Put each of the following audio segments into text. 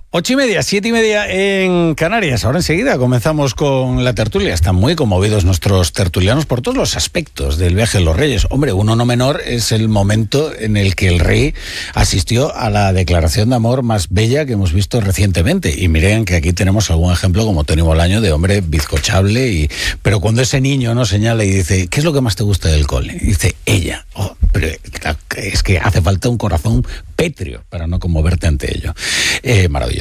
8:30, 7:30 en Canarias. Ahora enseguida comenzamos con la tertulia. Están muy conmovidos nuestros tertulianos por todos los aspectos del viaje de los Reyes. Hombre, uno no menor es el momento en el que el rey asistió a la declaración de amor más bella que hemos visto recientemente. Y miren que aquí tenemos algún ejemplo como Tony Bolaño de hombre bizcochable. Pero cuando ese niño no señala y dice, ¿qué es lo que más te gusta del cole? Y dice, ella. Oh, pero es que hace falta un corazón pétreo para no conmoverte ante ello. Maravilloso.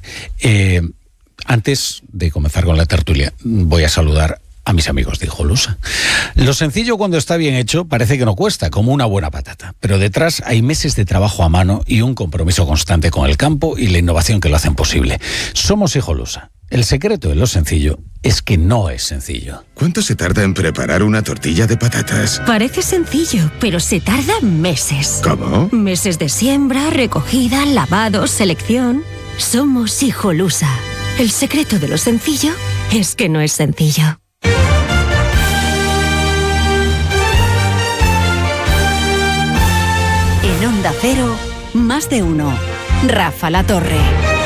Antes de comenzar con la tertulia, voy a saludar a mis amigos de Hijolusa. Lo sencillo cuando está bien hecho parece que no cuesta, como una buena patata, pero detrás hay meses de trabajo a mano y un compromiso constante con el campo y la innovación que lo hacen posible. Somos Hijolusa. El secreto de lo sencillo es que no es sencillo. ¿Cuánto se tarda en preparar una tortilla de patatas? Parece sencillo, pero se tarda meses. ¿Cómo? Meses de siembra, recogida, lavado, selección. Somos Hijolusa. El secreto de lo sencillo es que no es sencillo. En Onda Cero, Más de Uno. Rafa La Torre.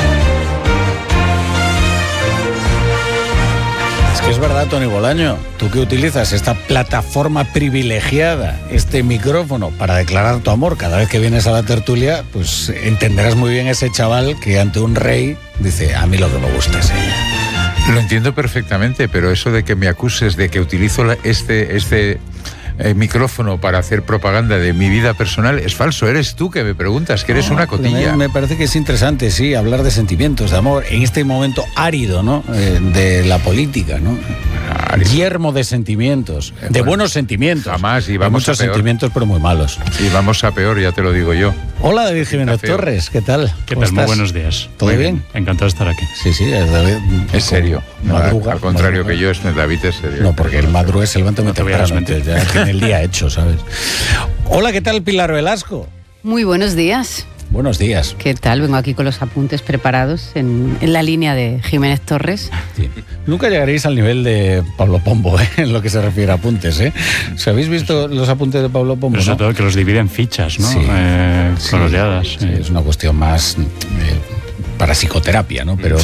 Es verdad, Tony Bolaño, tú que utilizas esta plataforma privilegiada, este micrófono para declarar tu amor cada vez que vienes a la tertulia, pues entenderás muy bien ese chaval que ante un rey dice, a mí lo que me gusta es ella. Lo entiendo perfectamente, pero eso de que me acuses de que utilizo este micrófono para hacer propaganda de mi vida personal es falso. Eres tú que me preguntas, que eres una cotilla. Me parece que es interesante, sí, hablar de sentimientos, de amor, en este momento árido, ¿no? De la política, ¿no? Yermo de sentimientos, de buenos sentimientos. Jamás, y vamos muchos a peor. Sentimientos, pero muy malos. Y vamos a peor, ya te lo digo yo. Hola, David Jiménez Torres, ¿qué tal? ¿Qué tal? Muy buenos días. ¿Todo bien? Encantado de estar aquí. Sí, David. Es serio. Madruga, al contrario madruga. que yo, David es serio. No, porque el madruga se levanta muy temprano, ya tiene el día hecho, ¿sabes? Hola, ¿qué tal, Pilar Velasco? Muy buenos días. Buenos días. ¿Qué tal? Vengo aquí con los apuntes preparados en la línea de Jiménez Torres. Sí. Nunca llegaréis al nivel de Pablo Pombo, en lo que se refiere a apuntes, ¿eh? ¿Os habéis visto los apuntes de Pablo Pombo? Pero sobre todo que los divide en fichas, ¿no? Sí. Coloreadas. Sí, es una cuestión más para psicoterapia, ¿no? Pero...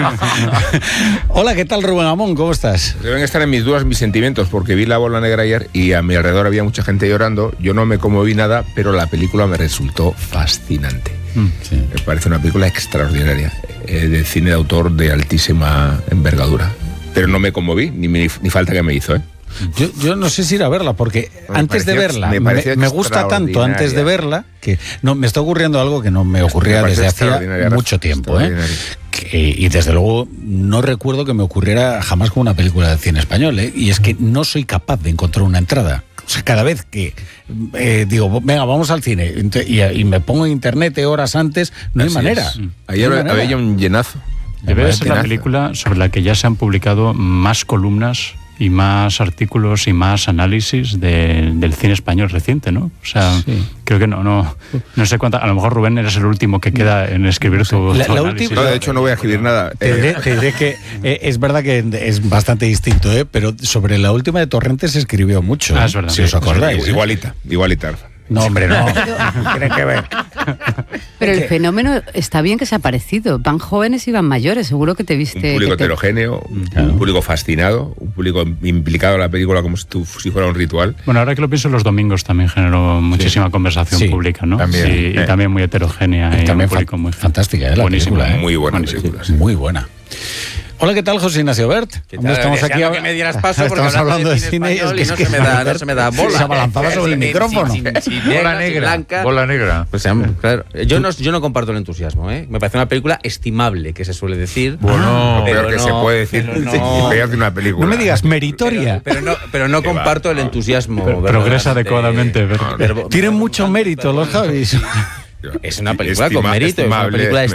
Hola, ¿qué tal, Rubén Amón? ¿Cómo estás? Deben estar en mis dudas mis sentimientos, porque vi La Bola Negra ayer y a mi alrededor había mucha gente llorando. Yo no me conmoví nada, pero la película me resultó fascinante. Sí. Me parece una película extraordinaria, de cine de autor de altísima envergadura. Pero no me conmoví, ni falta que me hizo, ¿eh? Yo no sé si ir a verla, porque antes de verla me gusta tanto antes de verla que no me está ocurriendo algo que no me ocurría desde hacía mucho tiempo, y desde luego no recuerdo que me ocurriera jamás con una película de cine español, y es que no soy capaz de encontrar una entrada. O sea, cada vez que digo, venga, vamos al cine y me pongo en internet horas antes, no hay manera. Ayer había un llenazo. Debe de ser la película sobre la que ya se han publicado más columnas y más artículos y más análisis del cine español reciente, ¿no? O sea, sí. Creo que no sé cuánta. A lo mejor, Rubén, eres el último que queda en escribir tu análisis. No, de hecho no voy a escribir nada. Te diré que es verdad que es bastante distinto, pero sobre la última de Torrentes se escribió mucho. Es verdad. Si os acordáis. Igualita. No, hombre, no. Tiene que ver. Pero el fenómeno está bien que se ha parecido. Van jóvenes y van mayores. Seguro que te viste... Un público heterogéneo, un público fascinado, un público implicado en la película como si fuera un ritual. Bueno, ahora que lo pienso, Los Domingos también generó muchísima conversación pública, ¿no? También. Y también muy heterogénea. Y también un público muy fantástica, la buenísima, película. Muy buena película. Sí. Muy buena. Hola, ¿qué tal, José Ignacio Bert? Estamos aquí que me dieras paso porque estamos hablando de cine y no se me da bola. Se abalanzaba sobre el micrófono. Bola negra. Pues, claro, yo no comparto el entusiasmo, Me parece una película estimable, que se suele decir. Bueno, pero que se puede decir peor que una película. No me digas meritoria. Pero no comparto el entusiasmo. Progresa adecuadamente. Tienen mucho mérito los Javis. Es una película con mérito, es una película